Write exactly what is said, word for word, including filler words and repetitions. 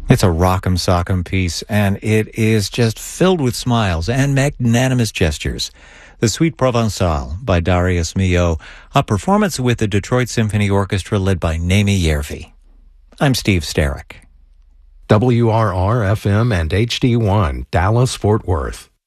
It's a rock'em sock'em piece, and it is just filled with smiles and magnanimous gestures. The Suite Provençale by Darius Milhaud, a performance with the Detroit Symphony Orchestra led by Naomi Yervi. I'm Steve Sterrick. W R R F M and H D one, Dallas, Fort Worth.